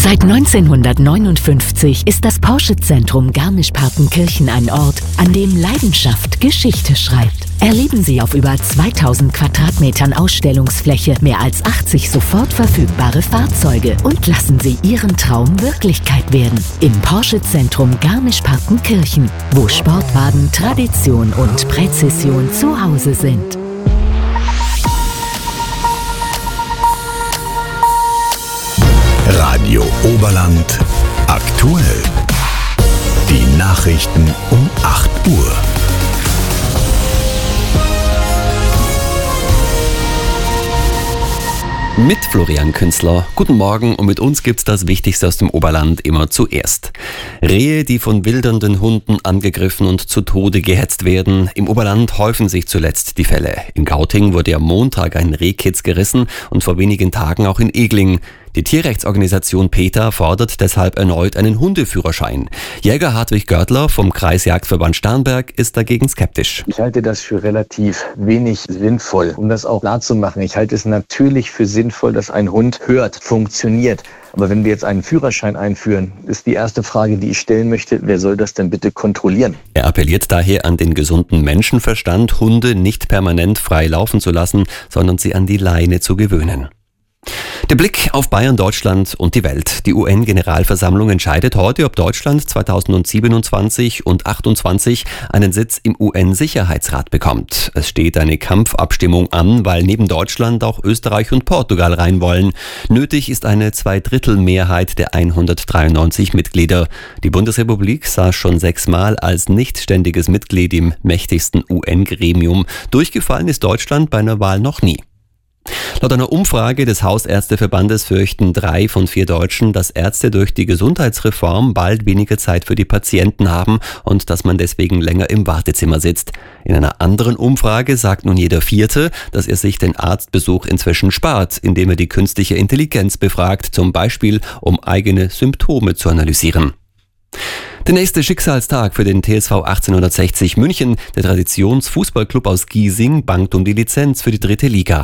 Seit 1959 ist das Porsche-Zentrum Garmisch-Partenkirchen ein Ort, an dem Leidenschaft Geschichte schreibt. Erleben Sie auf über 2000 Quadratmetern Ausstellungsfläche mehr als 80 sofort verfügbare Fahrzeuge und lassen Sie Ihren Traum Wirklichkeit werden. Im Porsche-Zentrum Garmisch-Partenkirchen, wo Sportwagen, Tradition und Präzision zu Hause sind. Radio Oberland aktuell. Die Nachrichten um 8 Uhr. Mit Florian Künzler. Guten Morgen, und mit uns gibt's das Wichtigste aus dem Oberland immer zuerst. Rehe, die von wildernden Hunden angegriffen und zu Tode gehetzt werden. Im Oberland häufen sich zuletzt die Fälle. In Gauting wurde am Montag ein Rehkitz gerissen und vor wenigen Tagen auch in Egling. Die Tierrechtsorganisation PETA fordert deshalb erneut einen Hundeführerschein. Jäger Hartwig Görtler vom Kreisjagdverband Starnberg ist dagegen skeptisch. Ich halte das für relativ wenig sinnvoll. Um das auch klar zu machen, ich halte es natürlich für sinnvoll, dass ein Hund hört, funktioniert. Aber wenn wir jetzt einen Führerschein einführen, ist die erste Frage, die ich stellen möchte, wer soll das denn bitte kontrollieren? Er appelliert daher an den gesunden Menschenverstand, Hunde nicht permanent frei laufen zu lassen, sondern sie an die Leine zu gewöhnen. Der Blick auf Bayern, Deutschland und die Welt. Die UN-Generalversammlung entscheidet heute, ob Deutschland 2027 und 2028 einen Sitz im UN-Sicherheitsrat bekommt. Es steht eine Kampfabstimmung an, weil neben Deutschland auch Österreich und Portugal rein wollen. Nötig ist eine Zweidrittelmehrheit der 193 Mitglieder. Die Bundesrepublik saß schon 6-mal als nichtständiges Mitglied im mächtigsten UN-Gremium. Durchgefallen ist Deutschland bei einer Wahl noch nie. Laut einer Umfrage des Hausärzteverbandes fürchten 3 von 4 Deutschen, dass Ärzte durch die Gesundheitsreform bald weniger Zeit für die Patienten haben und dass man deswegen länger im Wartezimmer sitzt. In einer anderen Umfrage sagt nun jeder 4., dass er sich den Arztbesuch inzwischen spart, indem er die künstliche Intelligenz befragt, zum Beispiel um eigene Symptome zu analysieren. Der nächste Schicksalstag für den TSV 1860 München. Der Traditionsfußballclub aus Giesing bangt um die Lizenz für die 3. Liga.